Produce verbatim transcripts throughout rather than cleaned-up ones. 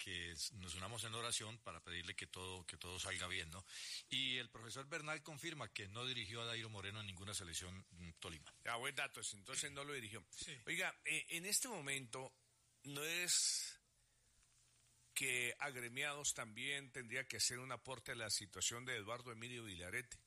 que nos unamos en oración para pedirle que todo, que todo salga bien, ¿no? Y el profesor Bernal confirma que no dirigió a Dairo Moreno en ninguna selección Tolima. Ah, buen dato, entonces no lo dirigió. Sí. Oiga, eh, en este momento no es que Agremiados también tendría que hacer un aporte a la situación de Eduardo Emilio Vilarete.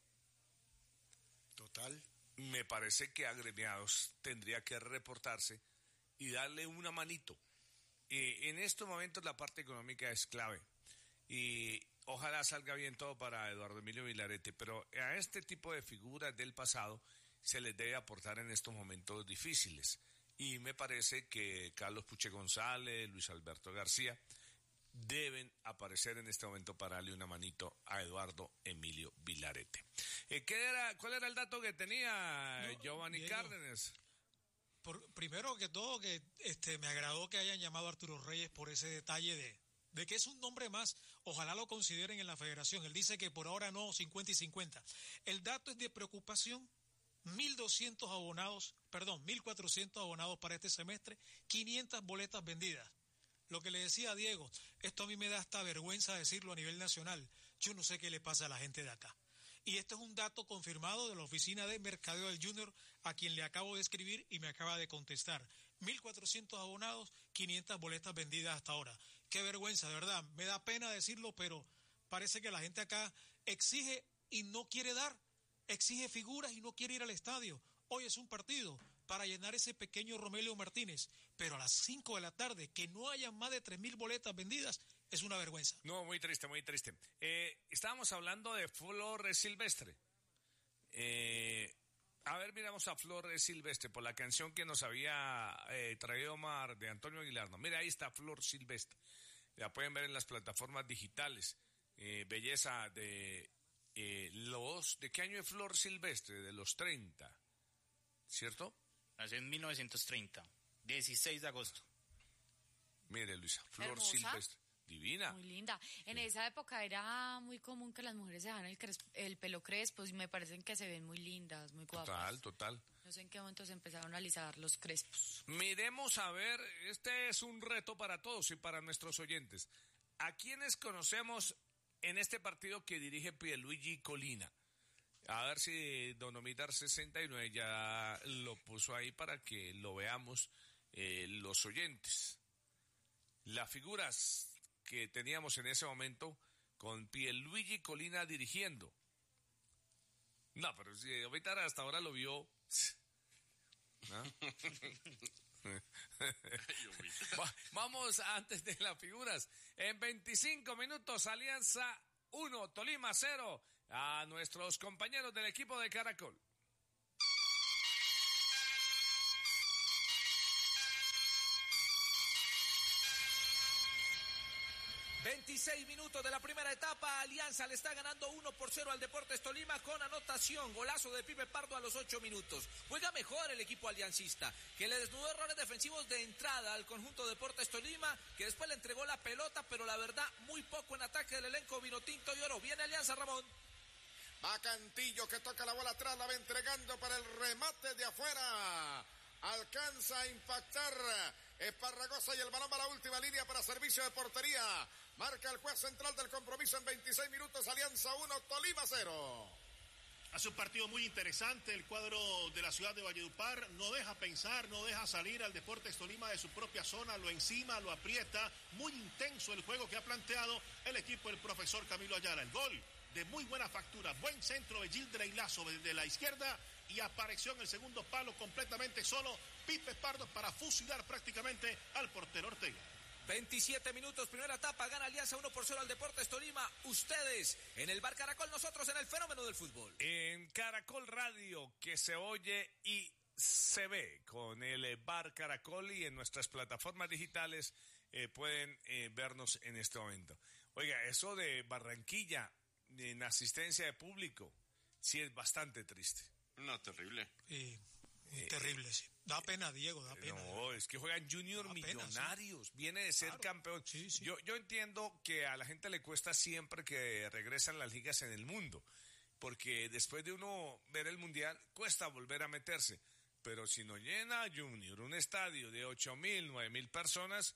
Total. Me parece que Agremiados tendría que reportarse y darle una manito. Eh, en estos momentos la parte económica es clave y ojalá salga bien todo para Eduardo Emilio Vilarete, pero a este tipo de figuras del pasado se les debe aportar en estos momentos difíciles y me parece que Carlos Puche González, Luis Alberto García deben aparecer en este momento para darle una manito a Eduardo Emilio Vilarete. Eh, ¿qué era, ¿Cuál era el dato que tenía no, Giovanni Diego. Cárdenas? Por, primero que todo, que este me agradó que hayan llamado a Arturo Reyes por ese detalle de, de que es un nombre más. Ojalá lo consideren en la federación. Él dice que por ahora no, cincuenta y cincuenta. El dato es de preocupación. mil doscientos abonados, perdón, mil cuatrocientos abonados para este semestre, quinientas boletas vendidas. Lo que le decía a Diego, esto a mí me da hasta vergüenza decirlo a nivel nacional. Yo no sé qué le pasa a la gente de acá. Y este es un dato confirmado de la oficina de mercadeo del Junior, a quien le acabo de escribir y me acaba de contestar. mil cuatrocientos abonados, quinientas boletas vendidas hasta ahora. Qué vergüenza, de verdad. Me da pena decirlo, pero parece que la gente acá exige y no quiere dar. Exige figuras y no quiere ir al estadio. Hoy es un partido para llenar ese pequeño Romelio Martínez, pero a las cinco de la tarde que no haya más de tres mil boletas vendidas es una vergüenza. No, muy triste, muy triste. Eh, estábamos hablando de Flor Silvestre. Eh, a ver, miramos a Flor Silvestre por la canción que nos había eh, traído Omar de Antonio Aguilar. No, mira, ahí está Flor Silvestre. La pueden ver en las plataformas digitales. Eh, belleza de eh, los... ¿De qué año es Flor Silvestre? De los treinta. ¿Cierto? Nació en mil novecientos treinta, dieciséis de agosto. Mire, Luisa, Flor Hermosa. Silvestre, divina. Muy linda. En Sí. esa época era muy común que las mujeres se dejaran el, cres- el pelo crespo y me parecen que se ven muy lindas, muy guapas. Total, total. No sé en qué momento se empezaron a alisar los crespos. Miremos a ver, este es un reto para todos y para nuestros oyentes. ¿A quiénes conocemos en este partido que dirige Pierluigi Colina? A ver si Don Omitar sesenta y nueve ya lo puso ahí para que lo veamos eh, los oyentes. Las figuras que teníamos en ese momento con Pierluigi Colina dirigiendo. No, pero si Omitar hasta ahora lo vio... ¿no? Va, vamos antes de las figuras. En veinticinco minutos, Alianza uno, Tolima cero, a nuestros compañeros del equipo de Caracol. veintiséis minutos de la primera etapa, Alianza le está ganando uno por cero al Deportes Tolima con anotación, golazo de Pipe Pardo a los ocho minutos. Juega mejor el equipo aliancista, que le desnudó errores defensivos de entrada al conjunto Deportes Tolima, que después le entregó la pelota, pero la verdad muy poco en ataque del elenco vinotinto y oro. Viene Alianza, Ramón. Va Cantillo que toca la bola atrás, la va entregando para el remate de afuera. Alcanza a impactar Esparragosa y el balón va a la última línea para servicio de portería. Marca el juez central del compromiso en veintiséis minutos. Alianza uno, Tolima cero. Hace un partido muy interesante el cuadro de la ciudad de Valledupar, no deja pensar, no deja salir al Deportes Tolima de su propia zona, lo encima, lo aprieta, muy intenso el juego que ha planteado el equipo del profesor Camilo Ayala. El gol de muy buena factura, buen centro de Gildre y Lazo desde la izquierda y apareció en el segundo palo completamente solo Pipe Pardo para fusilar prácticamente al portero Ortega. veintisiete minutos, primera etapa, gana Alianza uno por cero al Deportes Tolima. Ustedes en el Bar Caracol, nosotros en el Fenómeno del Fútbol. En Caracol Radio, que se oye y se ve con el Bar Caracol, y en nuestras plataformas digitales eh, pueden eh, vernos en este momento. Oiga, eso de Barranquilla en asistencia de público sí es bastante triste. No, terrible. Sí, eh, terrible, sí. Da pena, Diego, da pena. No, es que juegan Junior da Millonarios, pena, sí. Viene de ser claro. campeón. Sí, sí. Yo, yo entiendo que a la gente le cuesta siempre que regresan las ligas en el mundo, porque después de uno ver el mundial, cuesta volver a meterse. Pero si no llena Junior un estadio de ocho mil, nueve mil personas,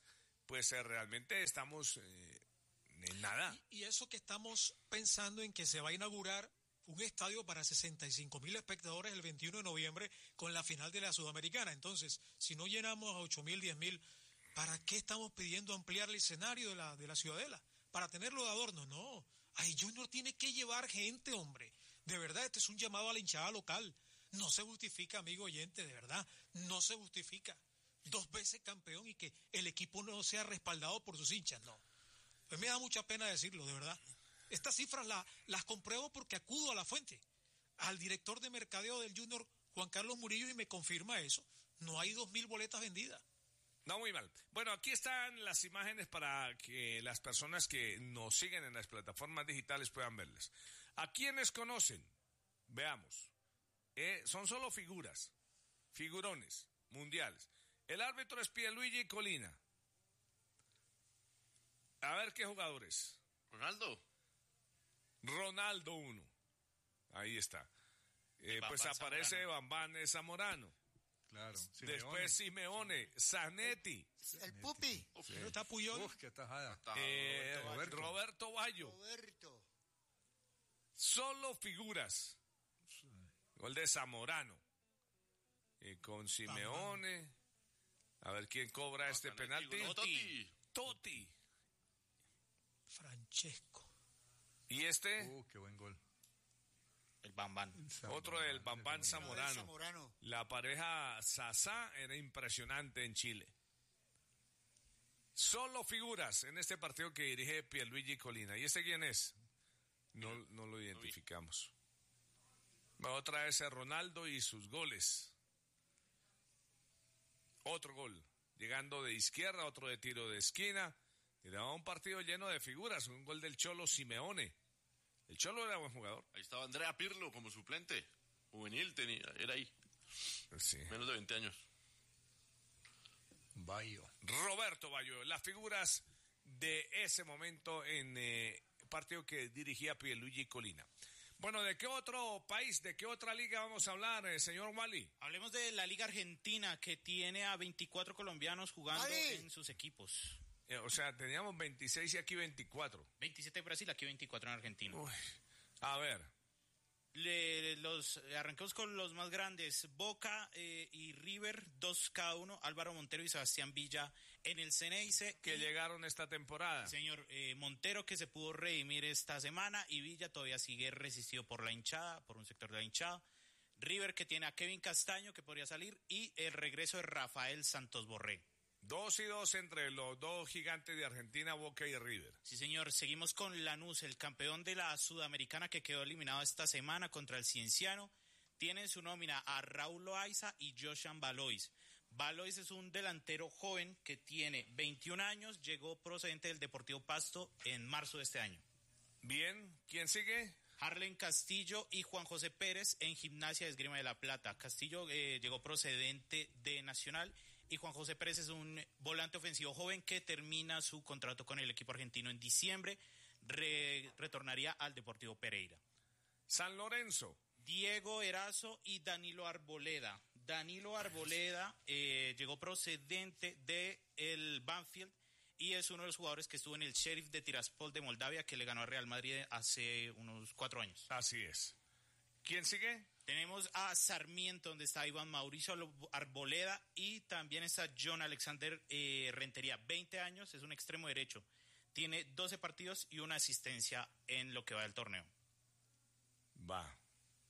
pues eh, realmente estamos eh, en nada. Y, y eso que estamos pensando en que se va a inaugurar un estadio para sesenta y cinco mil espectadores el veintiuno de noviembre con la final de la Sudamericana. Entonces, si no llenamos a ocho mil, diez mil, ¿para qué estamos pidiendo ampliar el escenario de la, de la Ciudadela? ¿Para tenerlo de adorno? No. Ay, Junior tiene que llevar gente, hombre. De verdad, este es un llamado a la hinchada local. No se justifica, amigo oyente, de verdad. No se justifica. Dos veces campeón y que el equipo no sea respaldado por sus hinchas, no. Pues me da mucha pena decirlo, de verdad. Estas cifras la, las compruebo porque acudo a la fuente, al director de mercadeo del Junior, Juan Carlos Murillo, y me confirma eso. No hay dos mil boletas vendidas. No, muy mal. Bueno, aquí están las imágenes para que las personas que nos siguen en las plataformas digitales puedan verlas. ¿A quiénes conocen? Veamos. Eh, son solo figuras, figurones mundiales. El árbitro es Pierluigi Colina. A ver qué jugadores. Ronaldo. Ronaldo uno. Ahí está. Eh, pues aparece Bambán Zamorano. Claro. Simeone. Después Simeone, Zanetti. El Pupi. Sí. Pero está Puyol. Uf, qué tajada. Eh, Roberto. Roberto Bayo. Roberto. Solo figuras. Gol de Zamorano. Eh, con Simeone. A ver quién cobra este penalti. Totti. Totti. Francesco. Y este. Uh, qué buen gol. El Bambán. Otro del Bambán Zamorano. Zamorano. La pareja Sasá era impresionante en Chile. Solo figuras en este partido que dirige Pierluigi Colina. ¿Y este quién es? No, no lo identificamos. Otra vez es Ronaldo y sus goles. Otro gol. Llegando de izquierda, otro de tiro de esquina. Era un partido lleno de figuras. Un gol del Cholo Simeone. El Cholo era buen jugador. Ahí estaba Andrea Pirlo como suplente. Juvenil tenía, era ahí. Sí. Menos de veinte años. Bayo. Roberto Bayo. Las figuras de ese momento en eh, partido que dirigía Pierluigi Colina. Bueno, ¿de qué otro país, de qué otra liga vamos a hablar, eh, señor Wally? Hablemos de la Liga Argentina, que tiene a veinticuatro colombianos jugando ¡Wally! en sus equipos. Eh, o sea, teníamos veintiséis y aquí veinticuatro. veintisiete en Brasil, aquí veinticuatro en Argentina. Uy, a ver. Le, los arranquemos con los más grandes. Boca eh, y River, dos cada uno. Álvaro Montero y Sebastián Villa en el Ceneice. Que y, llegaron esta temporada. Señor, eh, Montero que se pudo redimir esta semana y Villa todavía sigue resistido por la hinchada, por un sector de la hinchada. River que tiene a Kevin Castaño que podría salir y el regreso de Rafael Santos Borré. Dos y dos entre los dos gigantes de Argentina, Boca y River. Sí, señor. Seguimos con Lanús, el campeón de la Sudamericana que quedó eliminado esta semana contra el Cienciano. Tiene en su nómina a Raúl Loaiza y Joshan Valois. Valois es un delantero joven que tiene veintiún años, llegó procedente del Deportivo Pasto en marzo de este año. Bien, ¿quién sigue? Harlen Castillo y Juan José Pérez en Gimnasia de Esgrima de la Plata. Castillo eh, llegó procedente de Nacional y Juan José Pérez es un volante ofensivo joven que termina su contrato con el equipo argentino en diciembre. Re- retornaría al Deportivo Pereira. San Lorenzo. Diego Erazo y Danilo Arboleda. Danilo Arboleda eh, llegó procedente de el Banfield y es uno de los jugadores que estuvo en el Sheriff de Tiraspol de Moldavia que le ganó a Real Madrid hace unos cuatro años. Así es. ¿Quién sigue? Tenemos a Sarmiento, donde está Iván Mauricio Arboleda y también está John Alexander eh, Rentería, veinte años, es un extremo derecho. Tiene doce partidos y una asistencia en lo que va del torneo. Va.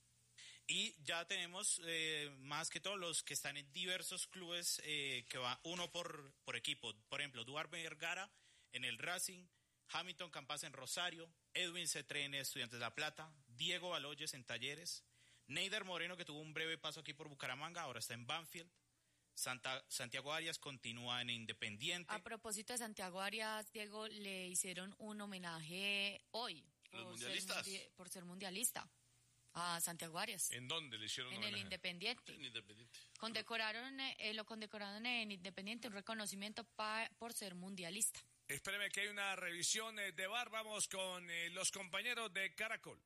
Y ya tenemos eh, más que todos los que están en diversos clubes eh, que va uno por, por equipo. Por ejemplo, Duarte Vergara en el Racing, Hamilton Campas en Rosario, Edwin Cetré en Estudiantes de La Plata, Diego Baloyes en Talleres, Neider Moreno que tuvo un breve paso aquí por Bucaramanga, ahora está en Banfield, Santa, Santiago Arias continúa en Independiente. A propósito de Santiago Arias, Diego, le hicieron un homenaje hoy. ¿Los por mundialistas? Ser mundi- por ser mundialista. A Santiago Arias. ¿En dónde le hicieron En homenaje? el Independiente. En Independiente. Condecoraron, eh, lo condecoraron en Independiente, un reconocimiento pa- por ser mundialista. Espéreme que hay una revisión eh, de V A R. Vamos con eh, los compañeros de Caracol.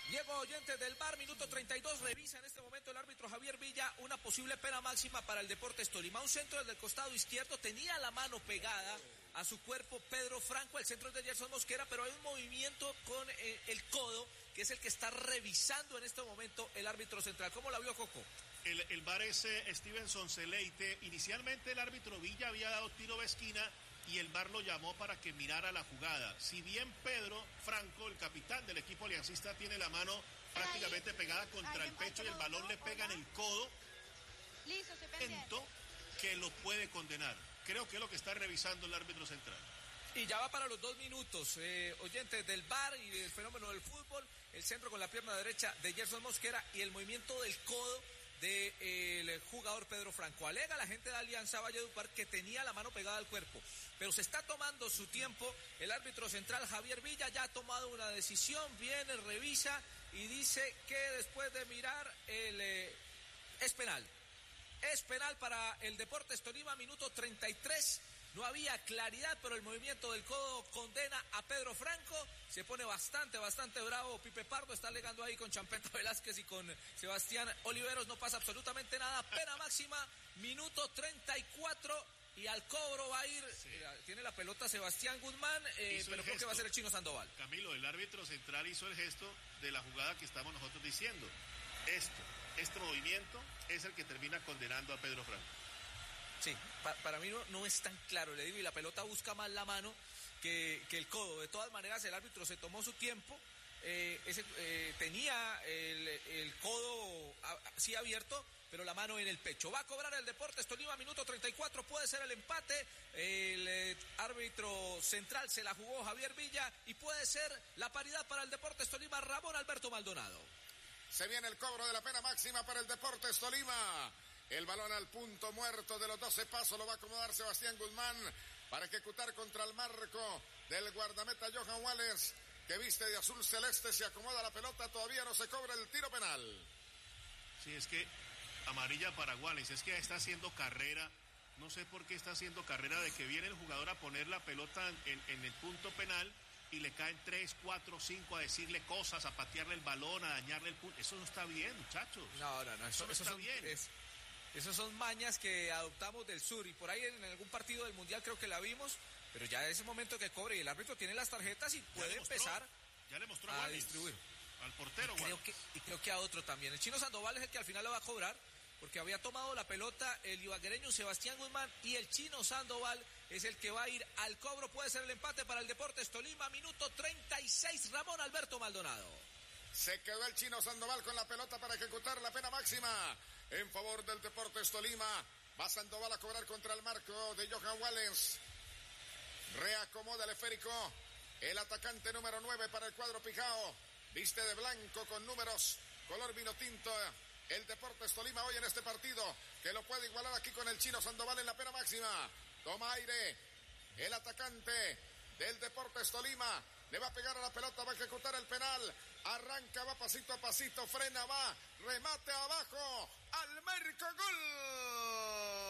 Diego Oyentes del V A R, minuto treinta y dos, revisa en este momento el árbitro Javier Villa una posible pena máxima para el Deportes Tolima. Un centro desde el costado izquierdo, tenía la mano pegada a su cuerpo Pedro Franco, el centro es de Gerson Mosquera, pero hay un movimiento con eh, el codo, que es el que está revisando en este momento el árbitro central. ¿Cómo la vio, Coco? El, el V A R es eh, Stevenson Celeite. Inicialmente el árbitro Villa había dado tiro de esquina y el V A R lo llamó para que mirara la jugada. Si bien Pedro Franco, el capitán del equipo aliancista, tiene la mano prácticamente pegada contra el pecho y el balón le pega en el codo, siento que lo puede condenar. Creo que es lo que está revisando el árbitro central. Y ya va para los dos minutos, eh, oyentes del V A R y del fenómeno del fútbol, el centro con la pierna derecha de Gerson Mosquera y el movimiento del codo del de jugador Pedro Franco. Alega la gente de Alianza Valledupar que tenía la mano pegada al cuerpo, pero se está tomando su tiempo. El árbitro central Javier Villa ya ha tomado una decisión, viene, revisa y dice que después de mirar el eh, es penal. Es penal para el Deportes Tolima, minuto treinta y tres. No había claridad, pero el movimiento del codo condena a Pedro Franco. Se pone bastante, bastante bravo. Pipe Pardo está alegando ahí con Champeta Velázquez y con Sebastián Oliveros. No pasa absolutamente nada. Pena máxima, minuto treinta y cuatro. Y al cobro va a ir, sí. Tiene la pelota Sebastián Guzmán, eh, pero creo que va a ser el Chino Sandoval. Camilo, el árbitro central hizo el gesto de la jugada que estamos nosotros diciendo. Esto, este movimiento es el que termina condenando a Pedro Franco. Sí, pa, para mí no, no es tan claro, le digo, y la pelota busca más la mano que, que el codo. De todas maneras, el árbitro se tomó su tiempo, eh, ese, eh, tenía el, el codo así abierto, pero la mano en el pecho. Va a cobrar el Deportes Tolima, minuto treinta y cuatro, puede ser el empate. El eh, árbitro central se la jugó Javier Villa y puede ser la paridad para el Deportes Tolima, Ramón Alberto Maldonado. Se viene el cobro de la pena máxima para el Deportes Tolima. El balón al punto muerto de los doce pasos lo va a acomodar Sebastián Guzmán para ejecutar contra el marco del guardameta Johan Wallace, que viste de azul celeste. Se acomoda la pelota, todavía no se cobra el tiro penal. Sí, es que amarilla para Wallace, es que está haciendo carrera, no sé por qué está haciendo carrera de que viene el jugador a poner la pelota en, en el punto penal y le caen tres, cuatro, cinco a decirle cosas, a patearle el balón, a dañarle el punto. Eso no está bien, muchachos. No, no, no, eso, eso no eso está son, bien. Es, esos son mañas que adoptamos del sur y por ahí en algún partido del Mundial creo que la vimos, pero ya es el momento que cobre y el árbitro tiene las tarjetas y puede ya mostró, empezar ya le mostró a Wallace, distribuir. Al portero, y creo, que, y creo que a otro también. El Chino Sandoval es el que al final lo va a cobrar, porque había tomado la pelota el ibaguereño Sebastián Guzmán y el Chino Sandoval es el que va a ir al cobro. Puede ser el empate para el Deportes Tolima, minuto treinta y seis, Ramón Alberto Maldonado. Se quedó el Chino Sandoval con la pelota para ejecutar la pena máxima en favor del Deportes Tolima. Va Sandoval a cobrar contra el marco de Johan Wallace. Reacomoda el esférico el atacante número nueve para el cuadro Pijao. Viste de blanco con números color vino tinto el Deportes Tolima hoy en este partido, que lo puede igualar aquí con el Chino Sandoval en la pena máxima. Toma aire el atacante del Deportes Tolima, le va a pegar a la pelota, va a ejecutar el penal, arranca, va pasito a pasito, frena, va, remate abajo, al marco, gol.